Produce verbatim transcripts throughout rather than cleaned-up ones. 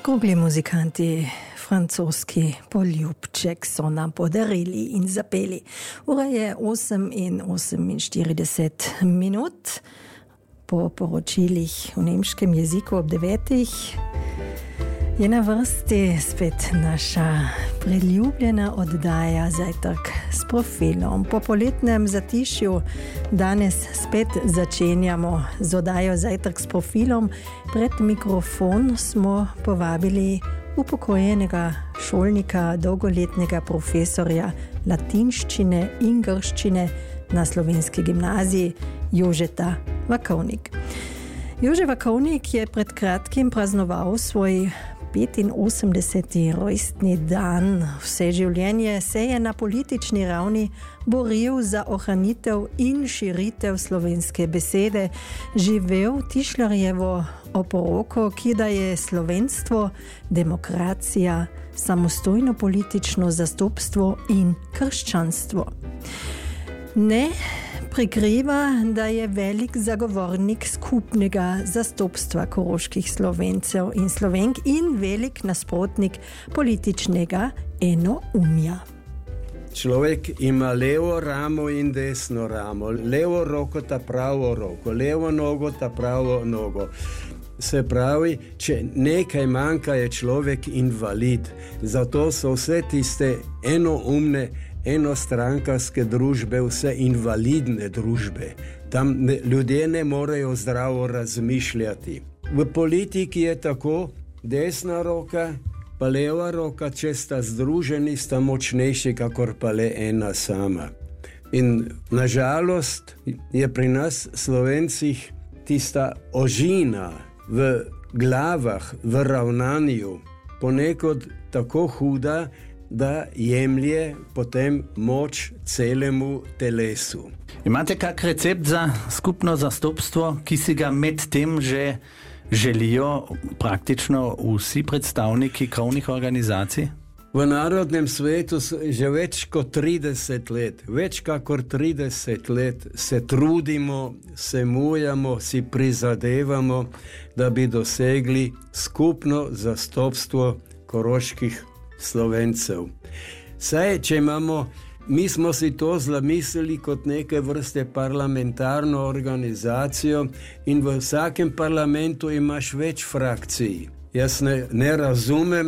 Okrogli muzikanti francoski poljubček so nam podarili in zapeli. Ura je osem in oseminštirideset minut. Po poročilih v nemškem jeziku ob devetih je na vrsti spet naša priljubljena oddaja Zajtrk s profilom. Po poletnem zatišju danes spet začenjamo z oddajo Zajtrk s profilom. Pred mikrofon smo povabili upokojenega šolnika, dolgoletnega profesorja latinščine in grščine na Slovenski gimnaziji Jožeta Vakovnik. Jože Vakovnik je pred kratkim praznoval svoj petinosemdeseti rojstni dan. Vse življenje se je na politični ravni boril za ohranitev in širitev slovenske besede, živel Tišlerjevo oporoko, ki da je slovenstvo, demokracija, samostojno politično zastopstvo in krščanstvo. Ne prikriva, da je velik zagovornik skupnega zastopstva koroških Slovencev in Slovenk in velik nasprotnik političnega enoumja. Človek ima levo ramo in desno ramo, levo roko ta pravo roko, levo nogo ta pravo nogo. Se pravi, če nekaj manjka, je človek invalid. Zato so vse tiste enoumne enostrankarske družbe, vse invalidne družbe. Tam ne, ljudje ne morejo zdravo razmišljati. V politiki je tako, desna roka pa leva roka, če sta združeni, sta močnejši, kakor pa le ena sama. In nažalost je pri nas Slovencih tista ožina v glavah, v ravnanju ponekod tako huda, da jemlje potem moč celemu telesu. Imate kak recept za skupno zastopstvo, ki si ga med tem že želijo praktično vsi predstavniki krovnih organizacij? V narodnem svetu že več kot trideset let, več kakor trideset let se trudimo, se mujamo, si prizadevamo, da bi dosegli skupno zastopstvo koroških Slovencev. Saj, če imamo, mi smo si to zamislili kot neke vrste parlamentarno organizacijo in v vsakem parlamentu imaš več frakcij. Jaz ne, ne razumem,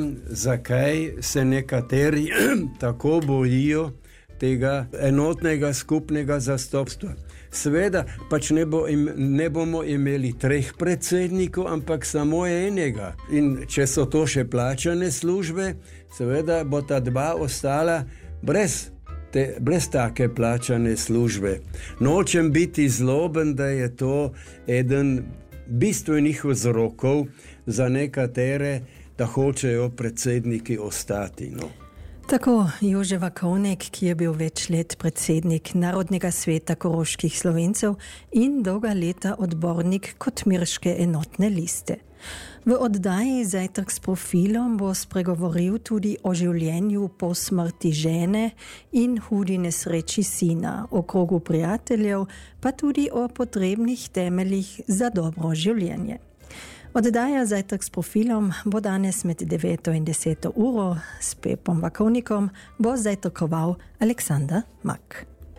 zakaj se nekateri tako bojijo tega enotnega skupnega zastopstva. Seveda, pač ne, bo im, ne bomo imeli treh predsednikov, ampak samo enega. In če so to še plačane službe, seveda bo ta dva ostala brez, te, brez take plačane službe. Nočem biti zloben, da je to eden bistvenih vzrokov za nekatere, da hočejo predsedniki ostati. No. Tako Jože Vakovnik, ki je bil več let predsednik Narodnega sveta koroških Slovencev in dolga leta odbornik Kotmirške enotne liste. V oddaji Zajtrk s profilom bo spregovoril tudi o življenju po smrti žene in hudi nesreči sina, o krogu prijateljev, pa tudi o potrebnih temeljih za dobro življenje. Oddaja Zajtrk s profilom bo danes med deveto in deseto uro s Pepom Vakovnikom bo zajtrkoval Aleksander Mak.